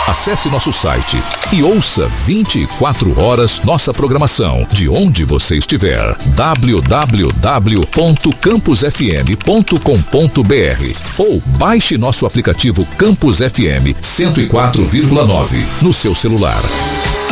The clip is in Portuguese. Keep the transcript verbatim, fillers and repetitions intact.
Acesse nosso site e ouça vinte e quatro horas nossa programação, de onde você estiver. w w w ponto campus f m ponto com ponto b r ou baixe nosso aplicativo Campus F M cento e quatro vírgula nove no seu celular.